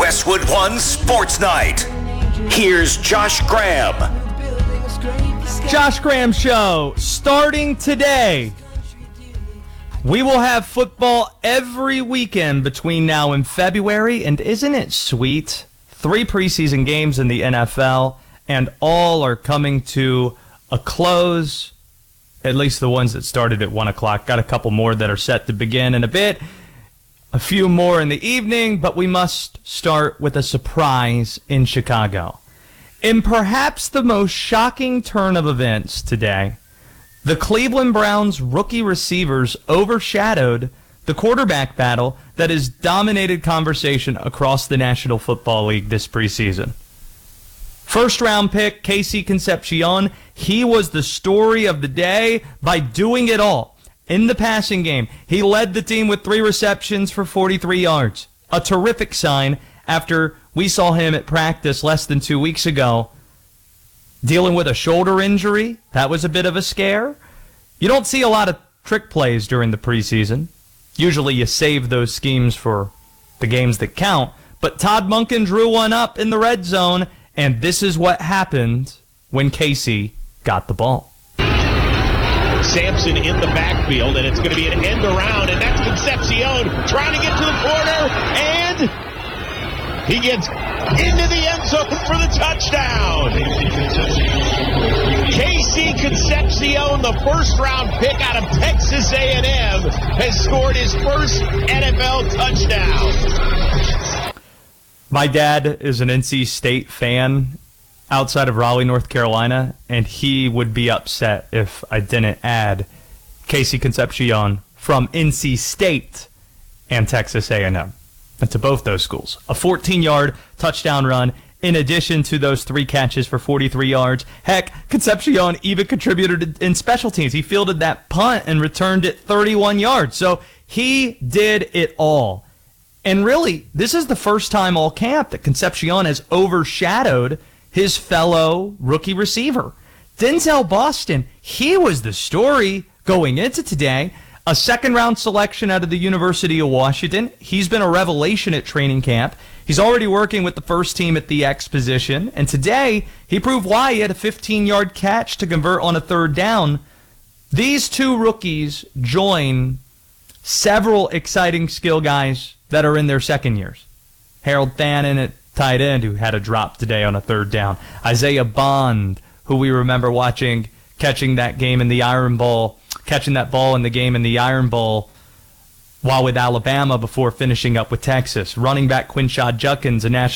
Westwood One Sports Night. Here's Josh Graham. Josh Graham Show, starting today. We will have football every weekend between now and February, and isn't it sweet? 3 preseason games in the NFL, and all are coming to a close, at least the ones that started at 1 o'clock. Got a couple more that are set to begin in a bit, a few more in the evening, but we must start with a surprise in Chicago. In perhaps the most shocking turn of events today, the Cleveland Browns rookie receivers overshadowed the quarterback battle that has dominated conversation across the National Football League this preseason. First-round pick, Casey Concepcion, he was the story of the day by doing it all. In the passing game, he led the team with 3 receptions for 43 yards. A terrific sign after we saw him at practice less than 2 weeks ago dealing with a shoulder injury. That was a bit of a scare. You don't see a lot of trick plays during the preseason. Usually you save those schemes for the games that count. But Todd Monken drew one up in the red zone, and this is what happened when Casey got the ball. Sampson in the backfield, and it's going to be an end around, and that's Concepcion trying to get to the corner, and he gets into the end zone for the touchdown. Casey Concepcion, the first-round pick out of Texas A&M, has scored his first NFL touchdown. My dad is an NC State fan outside of Raleigh, North Carolina, and he would be upset if I didn't add Casey Concepcion from NC State and Texas A&M. And to both those schools. A 14-yard touchdown run in addition to those 3 catches for 43 yards. Heck, Concepcion even contributed in special teams. He fielded that punt and returned it 31 yards. So he did it all. And really, this is the first time all camp that Concepcion has overshadowed his fellow rookie receiver. Denzel Boston, he was the story going into today. A second-round selection out of the University of Washington. He's been a revelation at training camp. He's already working with the first team at the X position. And today, he proved why he had a 15-yard catch to convert on a 3rd down. These 2 rookies join several exciting skill guys that are in their second years. Harold Thanen at tight end, who had a drop today on a 3rd down. Isaiah Bond, who we remember watching, catching that game in the Iron Bowl, catching that ball in the game in the Iron Bowl while with Alabama before finishing up with Texas. Running back Quinshad Judkins, a national